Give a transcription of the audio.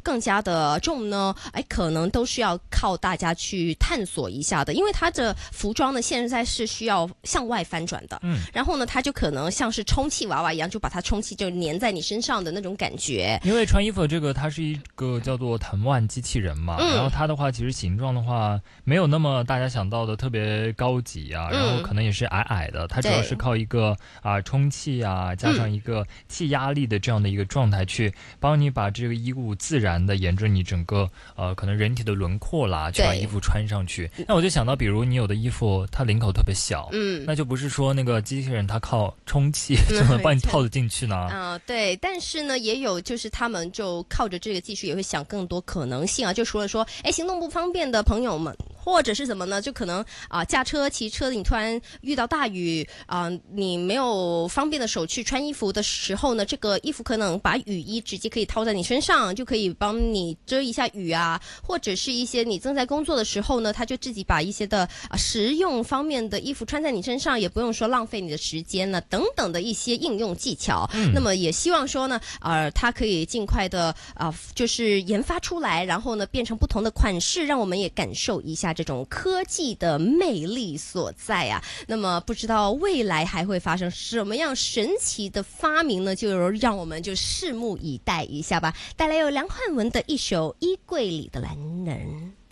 更加的重呢？可能都是要靠大家去探索一下的，因为它的服装呢现在是需要向外翻转的，然后呢它就可能像是充气娃娃一样，就把它充气就粘在你身上的那种感觉。 因为穿衣服的这个它是一个叫做藤蔓机器人嘛，然后它的话其实形状的话没有那么大家想到的特别高级啊，然后可能也是矮矮的，它主要是靠一个充气啊加上一个气压力的这样的一个状态去帮你把这个衣物自然的沿着你整个可能人体的轮廓啦去把衣服穿上去。那我就想到比如你有的衣服它领口特别小，那就不是说那个机器人它靠充气就能帮你套得进去呢。 对，但是呢也有就是他们就靠着这个技术也会想更多可能性啊，就除了说行动不方便的朋友们，或者是什么呢，就可能驾车骑车你突然遇到大雨你没有方便的手去穿衣服的时候呢，这个衣服可能把雨衣直接可以套在你身上，就可以帮你遮一下雨啊，或者是一些你正在工作的时候呢，他就自己把一些的实用方面的衣服穿在你身上，也不用说浪费你的时间呢，等等的一些应用技巧。那么也希望说呢它可以尽快的就是研发出来，然后呢变成不同的款式，让我们也感受一下这种科技的魅力所在啊。那么不知道未来还会发生什么样神奇的发明呢，就让我们就拭目以待一下吧。带来有梁汉文的一首《衣柜里的男人》。